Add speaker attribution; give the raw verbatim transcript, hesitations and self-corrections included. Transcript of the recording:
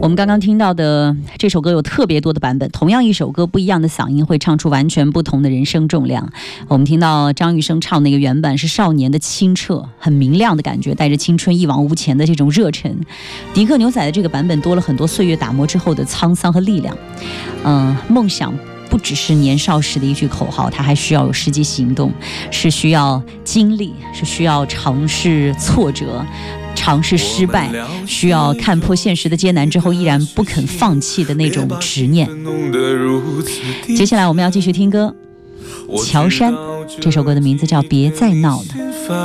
Speaker 1: 我们刚刚听到的这首歌有特别多的版本，同样一首歌，不一样的嗓音会唱出完全不同的人生重量。我们听到张雨生唱那个原版是少年的清澈，很明亮的感觉，带着青春一往无前的这种热忱。迪克牛仔的这个版本多了很多岁月打磨之后的沧桑和力量。嗯、呃，梦想不只是年少时的一句口号，它还需要有实际行动，是需要经历，是需要尝试挫折，尝试失败，需要看破现实的艰难之后依然不肯放弃的那种执念。接下来我们要继续听歌，乔杉，这首歌的名字叫《别再闹了》。